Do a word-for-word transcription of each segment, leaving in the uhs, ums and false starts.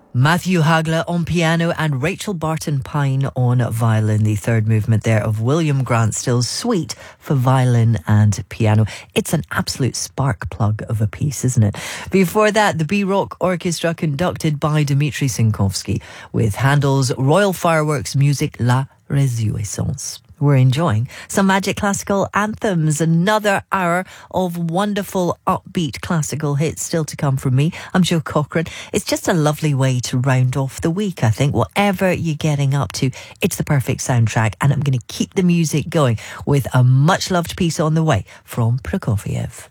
Matthew Hagler on piano and Rachel Barton Pine on violin. The third movement there of William Grant Still's Suite for violin and piano. It's an absolute spark plug of a piece, isn't it? Before that, the B-Rock Orchestra conducted by Dmitri Sinkovsky with Handel's Royal Fireworks music La Réjouissance. We're enjoying some Magic Classical anthems. Another hour of wonderful, upbeat classical hits still to come from me. I'm Jo Cochran. It's just a lovely way to round off the week, I think. Whatever you're getting up to, it's the perfect soundtrack. And I'm going to keep the music going with a much-loved piece on the way from Prokofiev.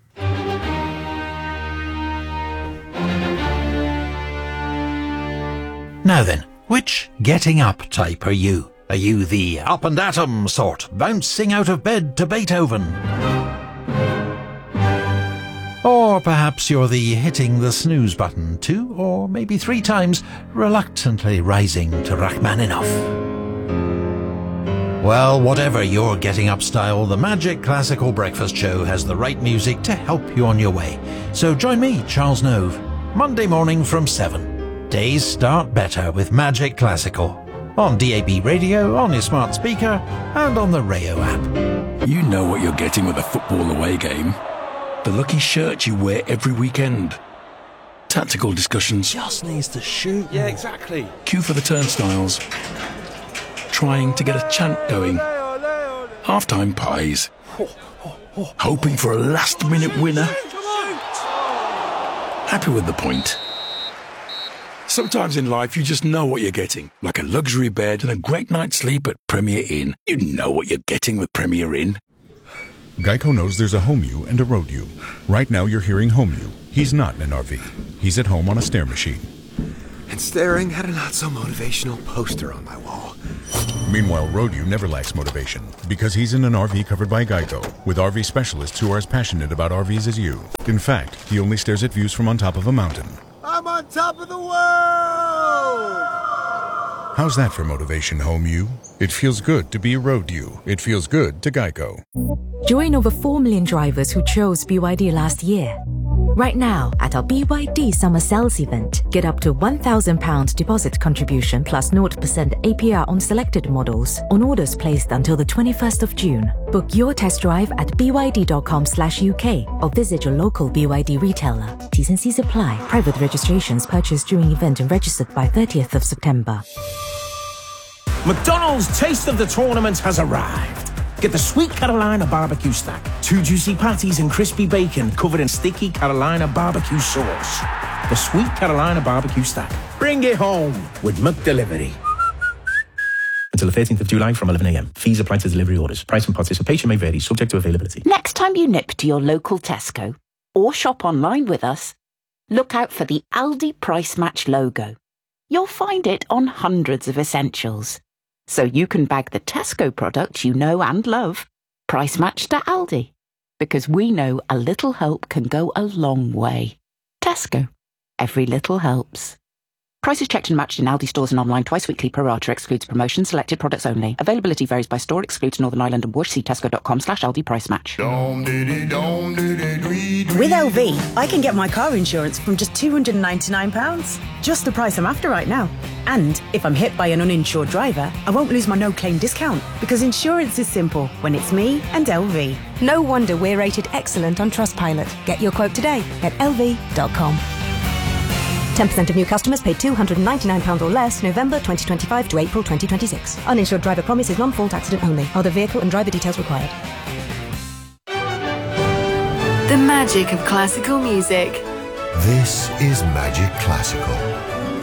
Now then, which getting up type are you? Are you the up and at 'em sort, bouncing out of bed to Beethoven? Or perhaps you're the hitting the snooze button two or maybe three times, reluctantly rising to Rachmaninoff. Well, whatever your getting up style, the Magic Classical Breakfast Show has the right music to help you on your way. So join me, Charles Nove, Monday morning from seven. Days start better with Magic Classical. On D A B radio, on your smart speaker, and on the Rayo app. You know what you're getting with a football away game. The lucky shirt you wear every weekend. Tactical discussions. Just needs to shoot. Yeah, exactly. Queue for the turnstiles. Trying to get a chant going. Half-time pies. Hoping for a last-minute winner. Happy with the point. Sometimes in life you just know what you're getting. Like a luxury bed and a great night's sleep at Premier Inn. You know what you're getting with Premier Inn. Geico knows there's a home you and a road you. Right now you're hearing home you. He's not in an R V. He's at home on a stair machine. And staring at a not-so-motivational poster on my wall. Meanwhile, road you never lacks motivation because he's in an R V covered by Geico with R V specialists who are as passionate about R Vs as you. In fact, he only stares at views from on top of a mountain. I'm on top of the world! How's that for motivation, home you? It feels good to be road you. It feels good to Geico. Join over four million drivers who chose B Y D last year. Right now, at our B Y D Summer Sales event, get up to one thousand pounds deposit contribution plus zero percent A P R on selected models on orders placed until the twenty-first of June. Book your test drive at byd.com slash UK or visit your local B Y D retailer. T's and C's apply. Private registrations purchased during event and registered by thirtieth of September. McDonald's Taste of the Tournament has arrived. Get the Sweet Carolina Barbecue Stack. Two juicy patties and crispy bacon covered in sticky Carolina barbecue sauce. The Sweet Carolina Barbecue Stack. Bring it home with McDelivery. Until the thirteenth of July from eleven a.m. Fees apply to delivery orders. Price and participation may vary, subject to availability. Next time you nip to your local Tesco or shop online with us, look out for the Aldi Price Match logo. You'll find it on hundreds of essentials. So you can bag the Tesco products you know and love, price matched to Aldi. Because we know a little help can go a long way. Tesco. Every little helps. Prices checked and matched in Aldi stores and online twice weekly. Pro rata excludes promotion. Selected products only. Availability varies by store. Excludes Northern Ireland and Bush. See tesco.com slash Aldi price match. With L V, I can get my car insurance from just two hundred ninety-nine pounds. Just the price I'm after right now. And if I'm hit by an uninsured driver, I won't lose my no-claim discount. Because insurance is simple when it's me and L V. No wonder we're rated excellent on Trustpilot. Get your quote today at L V dot com. ten percent of new customers paid two hundred ninety-nine pounds or less November twenty twenty-five to April twenty twenty-six. Uninsured driver promise is non-fault accident only. Other vehicle and driver details required. The magic of classical music. This is Magic Classical.